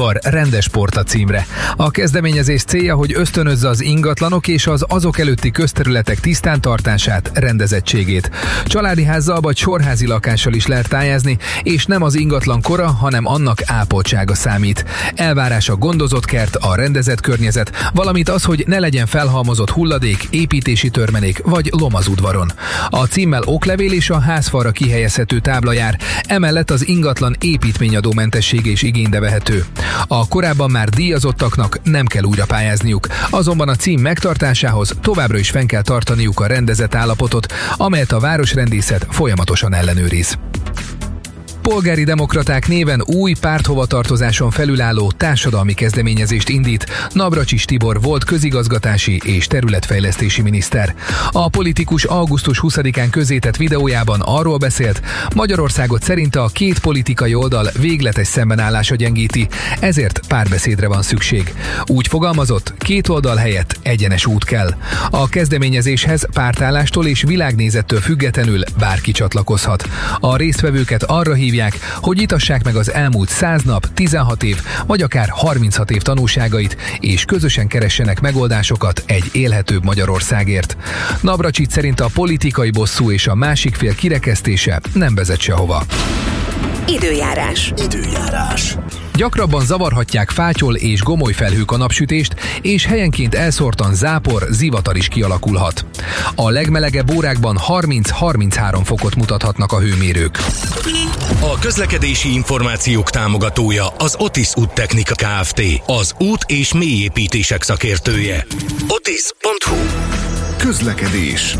Tibor rendes sport a címre. A kezdeményezés célja, hogy ösztönözze az ingatlanok és az azok előtti közterületek tisztántartását, rendezettségét. Családi házzal vagy sorházi lakással is lehet pályázni, és nem az ingatlan kora, hanem annak ápoltsága számít. Elvárás a gondozott kert, a rendezett környezet, valamint az, hogy ne legyen felhalmozott hulladék, építési törmelék vagy lom az udvaron. A címmel oklevél és a házfalra kihelyezhető tábla jár, emellett az ingatlan építményadómentessége is igénybe vehető. A korábban már díjazottaknak nem kell újra pályázniuk, azonban a cím megtartásához továbbra is fenn kell tartaniuk a rendezett állapotot, amelyet a városrendészet folyamatosan ellenőriz. Polgári Demokraták néven új párthovatartozáson felülálló társadalmi kezdeményezést indít Navracsics Tibor volt közigazgatási és területfejlesztési miniszter. A politikus augusztus 20-án közzétett videójában arról beszélt, Magyarországot szerinte a két politikai oldal végletes szembenállása gyengíti, ezért párbeszédre van szükség. Úgy fogalmazott, két oldal helyett egyenes út kell. A kezdeményezéshez pártállástól és világnézettől függetlenül bárki csatlakozhat. A résztvevőket arra hívják, hogy itassák meg az elmúlt 100 nap, 16 év, vagy akár 36 év tanulságait, és közösen keressenek megoldásokat egy élhetőbb Magyarországért. Navracsics szerint a politikai bosszú és a másik fél kirekesztése nem vezet sehova. Időjárás. Gyakrabban zavarhatják fátyol és gomoly felhők a napsütést, és helyenként elszórtan zápor, zivatar is kialakulhat. A legmelegebb órákban 30-33 fokot mutathatnak a hőmérők. A közlekedési információk támogatója az Otis Úttechnika Kft. Az út- és mélyépítések szakértője. otis.hu. Közlekedés.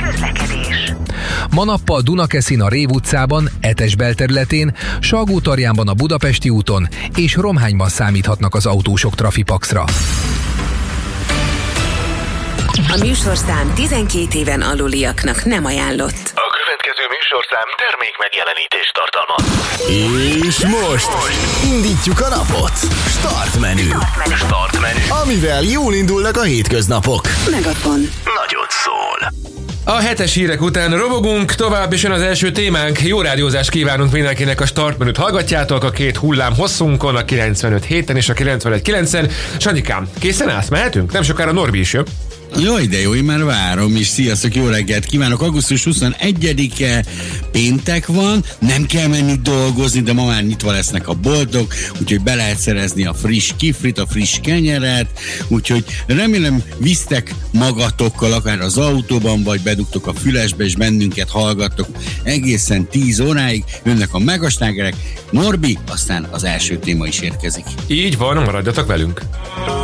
Ma nappal Dunakeszin a Rév utcában, Etes belterületén, Salgótarjánban a Budapesti úton és Romhányban számíthatnak az autósok trafipaxra. A műsorszám 12 éven aluliaknak nem ajánlott. A következő műsorszám termék megjelenítést tartalmaz. És most indítjuk a napot. Start menü. Amivel jól indulnak a hétköznapok. Megafon. Nagyot szól. A hetes hírek után robogunk, tovább is jön az első témánk. Jó rádiózást kívánunk mindenkinek, a startmenüt hallgatjátok a két hullám hosszunkon, a 95.7-en és a 91.9-en. Sanyikám, készen állsz? Mehetünk? Nem sokára Norbi is jön. Jaj, de jó, én már várom, és sziasztok, jó reggelt kívánok! Augusztus 21-e péntek van, nem kell menni dolgozni, de ma már nyitva lesznek a boltok, úgyhogy be lehet szerezni a friss kiflit, a friss kenyeret, úgyhogy remélem visztek magatokkal, akár az autóban, vagy bedugtok a fülesbe, és bennünket hallgattok egészen 10 óráig, jönnek a megaslágerek, Norbi, aztán az első téma is érkezik. Így van, maradjatok velünk!